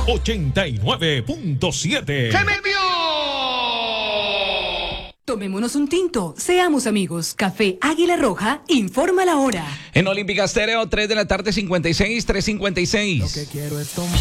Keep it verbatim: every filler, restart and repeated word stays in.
ochenta y nueve punto siete. ¡Se me vio! Tomémonos un tinto, seamos amigos. Café Águila Roja, informa la hora. En Olímpica Estéreo, tres de la tarde, cincuenta y seis, tres cincuenta y seis. Lo que quiero es tomar.